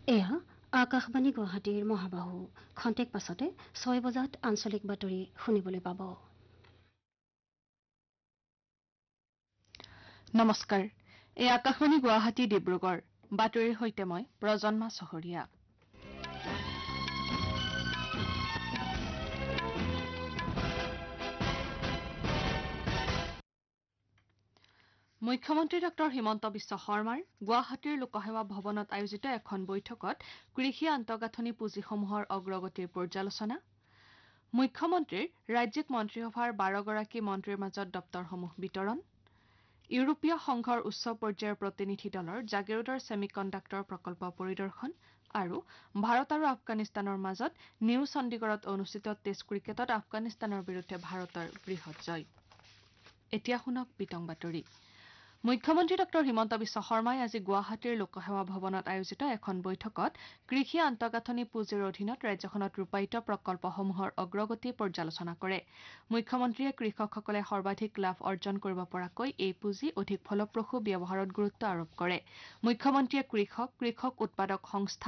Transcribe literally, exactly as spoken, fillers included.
এয়া আকাশবাণী গুৱাহাটীৰ মহাবাহু খন্তেক পাছতে ছয় বজাত আঞ্চলিক বাতৰি শুনিবলৈ পাব। নমস্কাৰ, এই আকাশবাণী গুৱাহাটী ডিব্ৰুগড় বাতৰিৰ সৈতে মই প্ৰজন্মা চহৰীয়া। মুখ্যমন্ত্ৰী ডঃ হিমন্ত বিশ্ব শৰ্মাৰ গুৱাহাটীৰ লোকসেৱা ভৱনত আয়োজিত এখন বৈঠকত কৃষি আন্তঃগাঁথনি পুঁজিসমূহৰ অগ্ৰগতিৰ পৰ্যালোচনা, মুখ্যমন্ত্ৰীৰ ৰাজ্যিক মন্ত্ৰীসভাৰ বাৰগৰাকী মন্ত্ৰীৰ মাজত দপ্তৰসমূহ বিতৰণ, ইউৰোপীয় সংঘৰ উচ্চ পৰ্যায়ৰ প্ৰতিনিধি দলৰ জাগিৰোডৰ ছেমি কণ্ডাক্টৰ প্ৰকল্প পৰিদৰ্শন আৰু ভাৰত আৰু আফগানিস্তানৰ মাজত নিউ চণ্ডীগড়ত অনুষ্ঠিত টেষ্ট ক্ৰিকেটত আফগানিস্তানৰ বিৰুদ্ধে ভাৰতৰ বৃহৎ জয়। এতিয়া শুনক বিতং বাতৰি। মুখ্যমন্ত্ৰী ডঃ হিমন্ত বিশ্ব শৰ্মাই আজি গুৱাহাটীৰ লোকসেৱা ভৱনত আয়োজিত এখন বৈঠকত কৃষি আন্তঃগাঁথনি পুঁজিৰ অধীনত ৰাজ্যখনত ৰূপায়িত প্ৰকল্পসমূহৰ অগ্ৰগতি পৰ্যালোচনা কৰে। মুখ্যমন্ত্ৰীয়ে কৃষকসকলে সৰ্বাধিক লাভ অৰ্জন কৰিব পৰাকৈ এই পুঁজি অধিক ফলপ্ৰসূ ব্যৱহাৰত গুৰুত্ব আৰোপ কৰে। মুখ্যমন্ত্ৰীয়ে কৃষক কৃষক উৎপাদক সংস্থা